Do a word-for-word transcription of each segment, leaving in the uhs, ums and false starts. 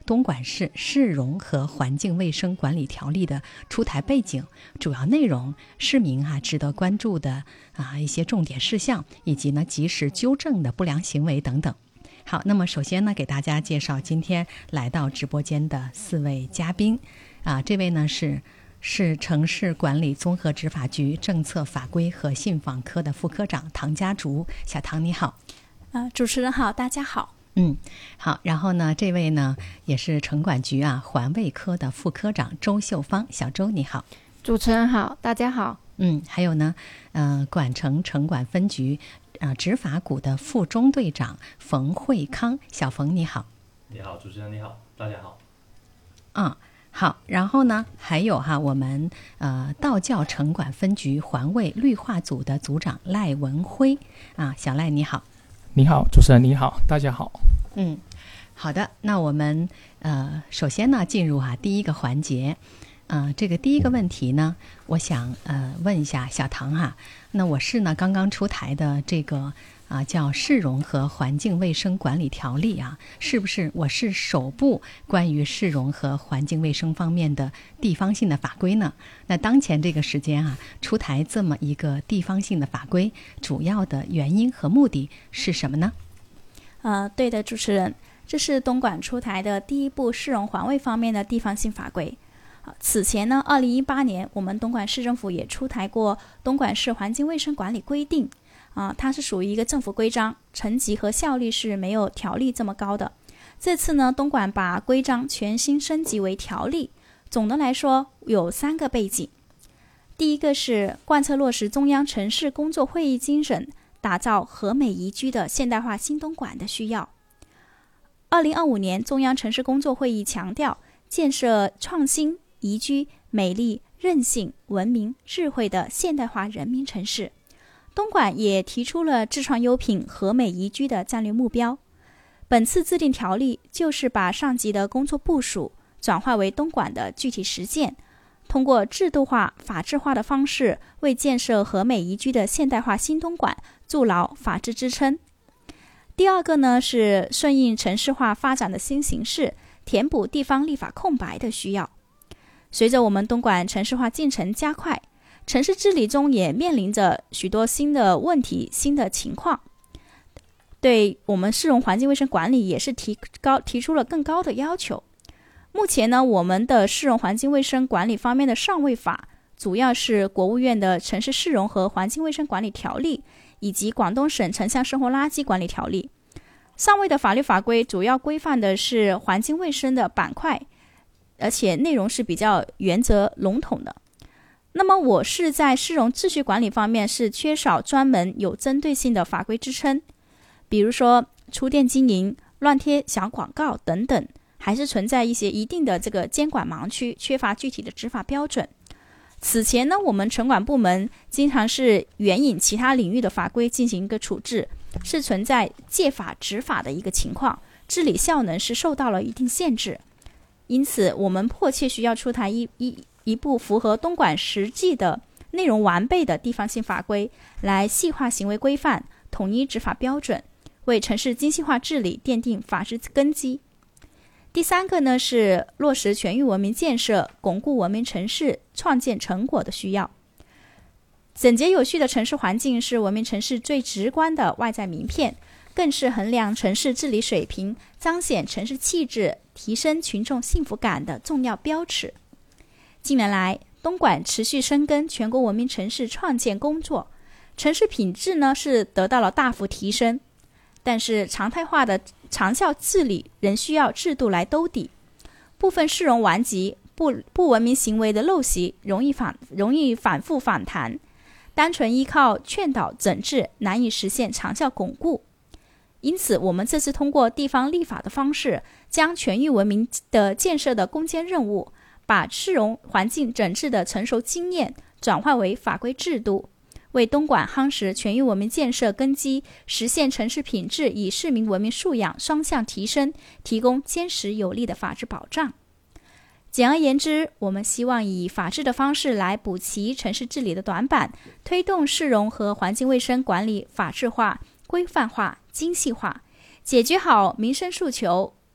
东莞市市容和环境卫生管理条例的出台背景、主要内容、市民啊值得关注的啊一些重点事项，以及呢及时纠正的不良行为等等。好，那么首先呢，给大家介绍今天来到直播间的四位嘉宾啊，这位呢是市城市管理综合执法局政策法规和信访科的副科长唐家竹。小唐你好。 呃，主持人好，大家好。 嗯，好。然后呢，这位呢也是城管局啊环卫科的副科长周秀芳。小周你好。 主持人好，大家好。 嗯，还有呢，呃，管城城管分局呃执法股的副中队长冯惠康。小冯你好。 你好，主持人你好，大家好。 啊、嗯。好，然后呢，还有哈，我们呃道教城管分局环卫绿化组的组长赖文辉啊，小赖你好。 你好，主持人你好，大家好。 嗯，好的，那我们呃首先呢进入哈、啊、第一个环节，呃这个第一个问题呢，我想呃问一下小唐哈，那我市呢刚刚出台的这个。啊，叫市容和环境卫生管理条例啊，是不是我市首部关于市容和环境卫生方面的地方性的法规呢？那当前这个时间啊，出台这么一个地方性的法规，主要的原因和目的是什么呢？ 呃，对的，主持人，这是东莞出台的第一部市容环卫方面的地方性法规。此前呢，二零一八年我们东莞市政府也出台过《东莞市环境卫生管理规定》。啊，它是属于一个政府规章，层级和效力是没有条例这么高的。这次呢，东莞把规章全新升级为条例。总的来说，有三个背景。第一个是贯彻落实中央城市工作会议精神，打造和美宜居的现代化新东莞的需要。二零二五年，中央城市工作会议强调建设创新、宜居、美丽、韧性、文明、智慧的现代化人民城市。东莞也提出了智创优品、和美宜居的战略目标。本次制定条例就是把上级的工作部署转化为东莞的具体实践，通过制度化、法治化的方式，为建设和美宜居的现代化新东莞筑牢法治支撑。第二个呢，是顺应城市化发展的新形势，填补地方立法空白的需要。随着我们东莞城市化进程加快，城市治理中也面临着许多新的问题、新的情况，对我们市容环境卫生管理也是提高提出了更高的要求。目前呢，我们的市容环境卫生管理方面的上位法，主要是国务院的城市市容和环境卫生管理条例，以及广东省城乡生活垃圾管理条例。上位的法律法规主要规范的是环境卫生的板块，而且内容是比较原则笼统的。那么我市在市容秩序管理方面是缺少专门有针对性的法规支撑，比如说出店经营、乱贴小广告等等，还是存在一些一定的这个监管盲区，缺乏具体的执法标准。此前呢，我们城管部门经常是援引其他领域的法规进行一个处置，是存在借法执法的一个情况，治理效能是受到了一定限制。因此我们迫切需要出台一一一部符合东莞实际的内容完备的地方性法规，来细化行为规范，统一执法标准，为城市精细化治理奠定法治根基。第三个呢，是落实全域文明建设，巩固文明城市创建成果的需要。整洁有序的城市环境是文明城市最直观的外在名片，更是衡量城市治理水平、彰显城市气质、提升群众幸福感的重要标尺。近年来，东莞持续深耕全国文明城市创建工作，城市品质呢是得到了大幅提升，但是常态化的长效治理仍需要制度来兜底。部分市容顽疾、不不文明行为的陋习容易反容易反复反弹，单纯依靠劝导整治难以实现长效巩固。因此，我们这次通过地方立法的方式，将全域文明的建设的攻坚任务，把市容环境整治的成熟经验转换为法规制度，为东莞夯实全域文明建设根基，实现城市品质与市民文明素养双向提升，提供坚实有力的法治保障。简而言之，我们希望以法治的方式来补齐城市治理的短板，推动市容和环境卫生管理法治化、规范化、精细化，解决好民生诉求，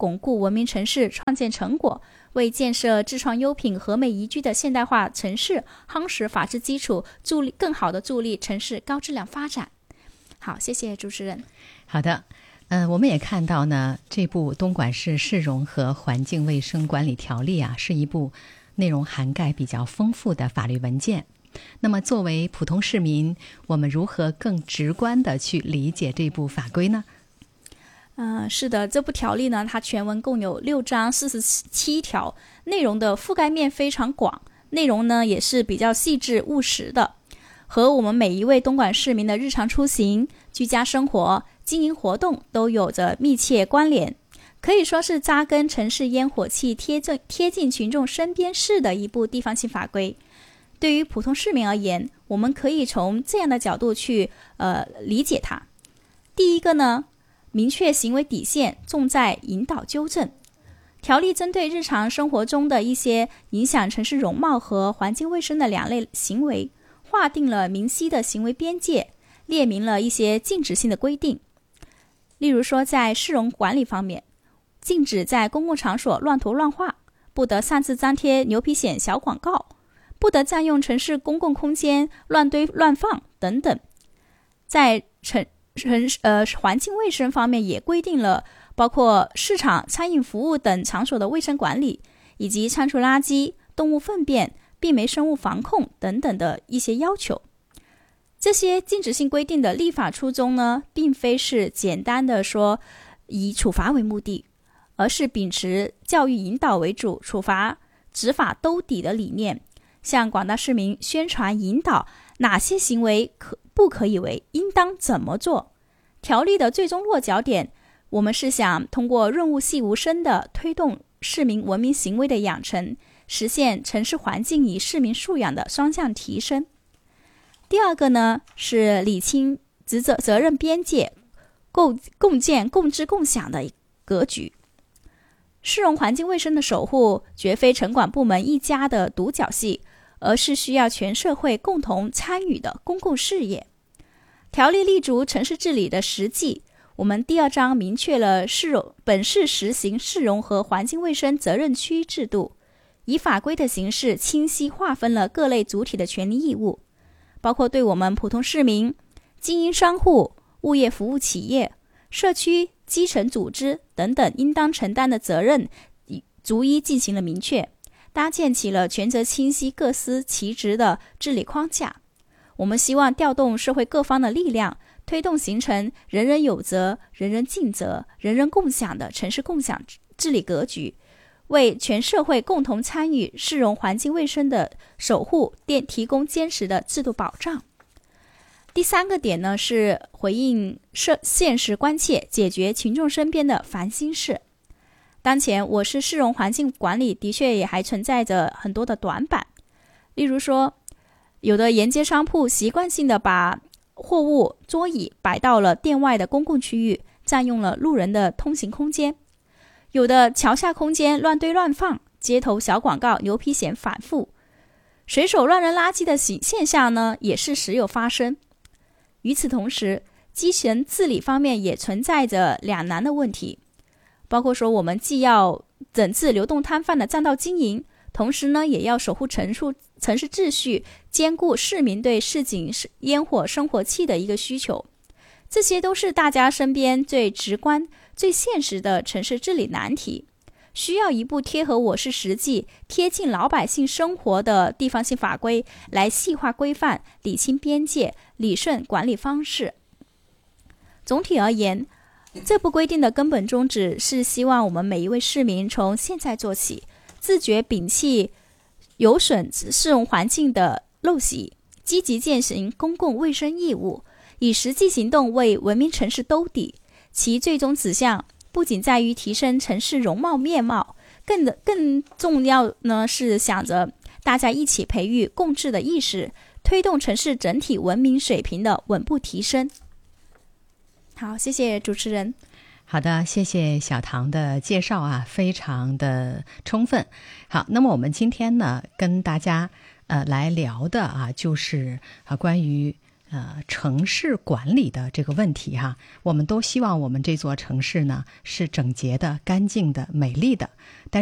巩固文明城市创建成果，为建设智创优品、和美宜居的现代化城市夯实法治基础，助力更好的助力城市高质量发展。好，谢谢主持人。 好的，呃，我们也看到呢，这部《东莞市市容和环境卫生管理条例》啊，是一部内容涵盖比较丰富的法律文件。那么作为普通市民，我们如何更直观地去理解这部法规呢？ 呃，是的，这部条例呢，它全文共有六章四十七条，内容的覆盖面非常广，内容呢也是比较细致务实的，和我们每一位东莞市民的日常出行、居家生活、经营活动都有着密切关联，可以说是扎根城市烟火气、贴近贴近群众身边事的一部地方性法规。对于普通市民而言，我们可以从这样的角度去呃理解它。第一个呢，明确行为底线，重在引导纠正。条例针对日常生活中的一些影响城市容貌和环境卫生的两类行为，划定了明晰的行为边界，列明了一些禁止性的规定。例如说，在市容管理方面，禁止在公共场所乱涂乱画，不得擅自张贴牛皮癣小广告，不得占用城市公共空间乱堆乱放等等。在城城呃环境卫生方面也规定了包括市场、餐饮服务等场所的卫生管理，以及餐厨垃圾、动物粪便、病媒生物防控等等的一些要求。这些禁止性规定的立法初衷呢，并非是简单的说以处罚为目的，而是秉持教育引导为主、处罚执法兜底的理念，向广大市民宣传引导哪些行为可不可以为，应当怎么做。条例的最终落脚点，我们是想通过润物细无声的推动市民文明行为的养成，实现城市环境与市民素养的双向提升。第二个呢，是理清职责责任边界，共共建共治共享的格局。市容环境卫生的守护绝非城管部门一家的独角戏，而是需要全社会共同参与的公共事业。条例立足城市治理的实际，我们第二章明确了市容本市实行市容和环境卫生责任区制度，以法规的形式清晰划分了各类主体的权利义务，包括对我们普通市民、经营商户、物业服务企业、社区、基层组织等等应当承担的责任，逐一进行了明确，搭建起了权责清晰、各司其职的治理框架。我们希望调动社会各方的力量，推动形成人人有责、人人尽责、人人共享的城市共享治理格局，为全社会共同参与市容环境卫生的守护提供坚实的制度保障。第三个点呢，是回应社现实关切，解决群众身边的烦心事。当前我市市容环境管理的确也还存在着很多的短板，例如说，有的沿街商铺习惯性的把货物、桌椅摆到了店外的公共区域，占用了路人的通行空间；有的桥下空间乱堆乱放，街头小广告、牛皮癣反复；随手乱扔垃圾的现象呢，也是时有发生。与此同时，基层治理方面也存在着两难的问题，包括说我们既要整治流动摊贩的占道经营，同时呢，也要守护城市城市秩序，兼顾市民对市井烟火生活气的一个需求。这些都是大家身边最直观、最现实的城市治理难题，需要一部贴合我市实际、贴近老百姓生活的地方性法规来细化规范、理清边界、理顺管理方式。总体而言，这部规定的根本宗旨是希望我们每一位市民从现在做起，自觉摒弃有损市容环境的陋习，积极践行公共卫生义务，以实际行动为文明城市兜底。其最终指向不仅在于提升城市容貌面貌，更的更重要呢是想着大家一起培育共治的意识，推动城市整体文明水平的稳步提升。好，谢谢主持人。 好的，谢谢小唐的介绍啊，非常的充分。好，那么我们今天呢，跟大家呃来聊的啊，就是啊关于呃城市管理的这个问题哈，我们都希望我们这座城市呢是整洁的、干净的、美丽的。但